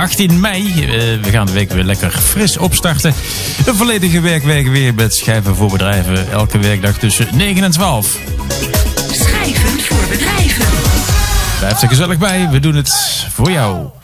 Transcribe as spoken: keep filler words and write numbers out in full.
achttien mei. Uh, we gaan de week weer lekker fris opstarten. Een volledige werkweek weer met Schrijven voor Bedrijven. Elke werkdag tussen negen en twaalf. Schrijven voor Bedrijven. Blijf er gezellig bij, we doen het voor jou.